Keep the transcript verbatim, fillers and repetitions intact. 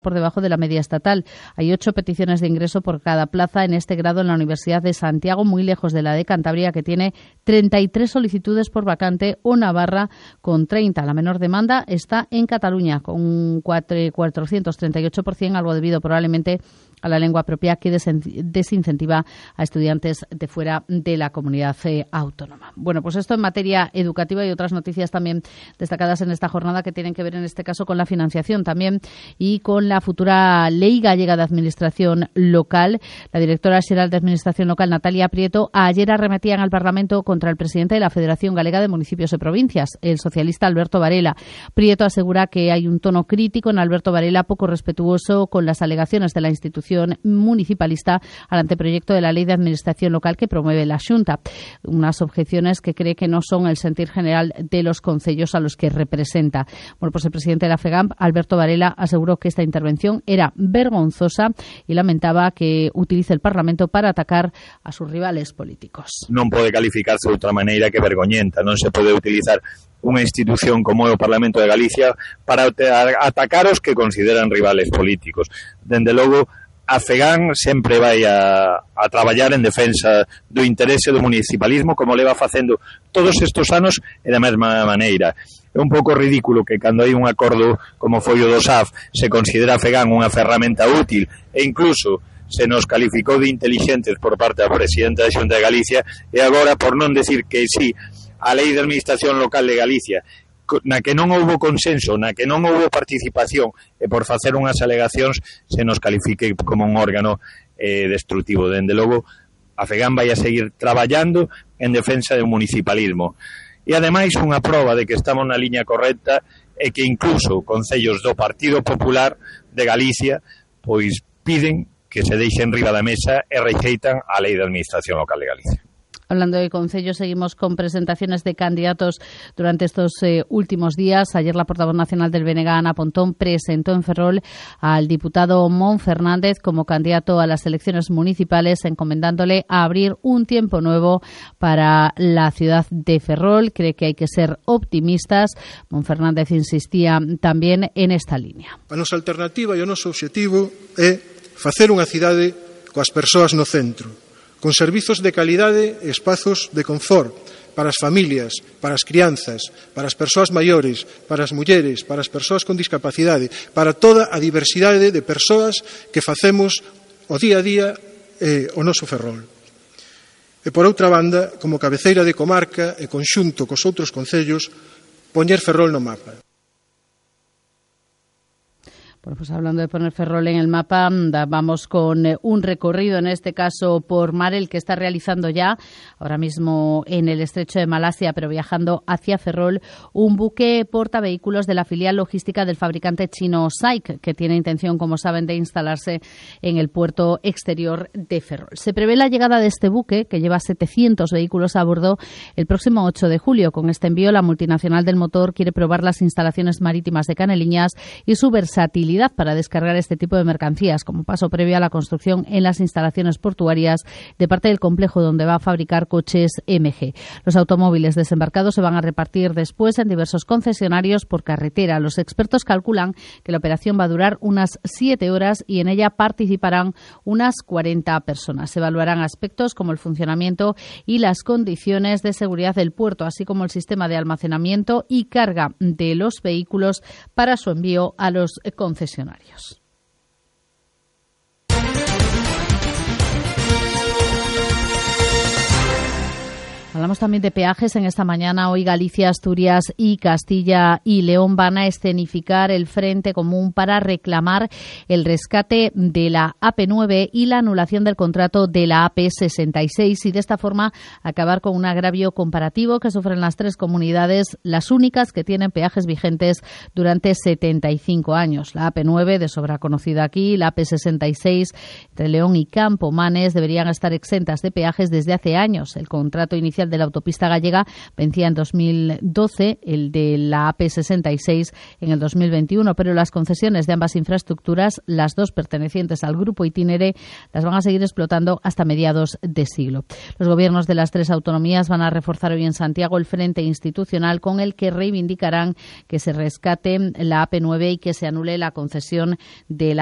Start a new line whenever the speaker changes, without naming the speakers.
por debajo de la media estatal. Hay ocho peticiones de ingreso por cada plaza en este grado en la Universidad de Santiago, muy lejos de la de Cantabria, que tiene treinta y tres solicitudes por vacante, o Navarra con treinta. La menor demanda está en Cataluña, con un cuatrocientos treinta y ocho por ciento, algo debido probablemente a la lengua propia, que desincentiva a estudiantes de fuera de la comunidad autónoma. Bueno, pues esto en materia educativa, y otras noticias también destacadas en esta jornada que tienen que ver en este caso con la financiación también y con la futura Ley Gallega de Administración Local. La directora xeral de Administración Local, Natalia Prieto, ayer arremetían al Parlamento contra el presidente de la Federación Galega de Municipios y Provincias, el socialista Alberto Varela. Prieto asegura que hay un tono crítico en Alberto Varela, poco respetuoso con las alegaciones de la institución municipalista al anteproyecto de la Ley de Administración Local que promueve la Xunta. Unas objeciones que cree que no son el sentir general de los concellos a los que representa. Bueno, pues el presidente de la FEGAMP, Alberto Varela, aseguró que esta intervención era vergonzosa y lamentaba que utilice el Parlamento para atacar a sus rivales políticos.
Non pode calificarse de outra maneira que vergoñenta. Non se pode utilizar unha institución como é o Parlamento de Galicia para atacar os que consideran rivales políticos. Dende logo, a FEGAM sempre vai a, a traballar en defensa do interese do municipalismo, como leva facendo todos estes anos e da mesma maneira. É un pouco ridículo que cando hai un acordo como foi o do S A F se considera a FEGAM unha ferramenta útil e incluso se nos calificou de inteligentes por parte da presidenta da Xunta de Galicia, e agora, por non decir que sí a Lei de Administración Local de Galicia, na que non houbo consenso, na que non houbo participación, e por facer unhas alegacións se nos califique como un órgano eh, destructivo. Dende logo, a FEGAM vai a seguir traballando en defensa do municipalismo. E ademais, unha proba de que estamos na liña correcta é que incluso concellos do Partido Popular de Galicia pois piden que se deixen riba da mesa e rexeitan a Lei de Administración Local de Galicia.
Hablando de concellos, seguimos con presentaciones de candidatos durante estos eh, últimos días. Ayer la portavoz nacional del B N G, Ana Pontón, presentó en Ferrol al diputado Mon Fernández como candidato a las elecciones municipales, encomendándole a abrir un tiempo nuevo para la ciudad de Ferrol. Cree que hay que ser optimistas. Mon Fernández insistía también en esta línea.
A nosa alternativa e o noso obxectivo é facer unha cidade coas persoas no centro, con servizos de calidade e espazos de confort para as familias, para as crianzas, para as persoas maiores, para as mulleres, para as persoas con discapacidade, para toda a diversidade de persoas que facemos o día a día eh, o noso Ferrol. E por outra banda, como cabeceira de comarca e conxunto cos outros concellos, poñer Ferrol no mapa.
Bueno, pues hablando de poner Ferrol en el mapa, vamos con un recorrido, en este caso por mar, el que está realizando ya, ahora mismo en el estrecho de Malasia, pero viajando hacia Ferrol, un buque portavehículos de la filial logística del fabricante chino S A I C, que tiene intención, como saben, de instalarse en el puerto exterior de Ferrol. Se prevé la llegada de este buque, que lleva setecientos vehículos a bordo, el próximo ocho de julio. Con este envío, la multinacional del motor quiere probar las instalaciones marítimas de Caneliñas y su versatilidad para descargar este tipo de mercancías, como paso previo a la construcción en las instalaciones portuarias de parte del complejo donde va a fabricar coches M G. Los automóviles desembarcados se van a repartir después en diversos concesionarios por carretera. Los expertos calculan que la operación va a durar unas siete horas y en ella participarán unas cuarenta personas. Se evaluarán aspectos como el funcionamiento y las condiciones de seguridad del puerto, así como el sistema de almacenamiento y carga de los vehículos para su envío a los concesionarios. Concesionarios. Hablamos también de peajes en esta mañana. Hoy Galicia, Asturias y Castilla y León van a escenificar el frente común para reclamar el rescate de la A P nueve y la anulación del contrato de la A P sesenta y seis, y de esta forma acabar con un agravio comparativo que sufren las tres comunidades, las únicas que tienen peajes vigentes durante setenta y cinco años. La A P nueve, de sobra conocida aquí, la A P sesenta y seis entre León y Campomanes deberían estar exentas de peajes desde hace años. El contrato inicial oficial de la autopista gallega vencía en dos mil doce, el de la A P sesenta y seis en el dos mil veintiuno, pero las concesiones de ambas infraestructuras, las dos pertenecientes al grupo Itinere, las van a seguir explotando hasta mediados de siglo. Los gobiernos de las tres autonomías van a reforzar hoy en Santiago el frente institucional con el que reivindicarán que se rescate la A P nueve y que se anule la concesión de la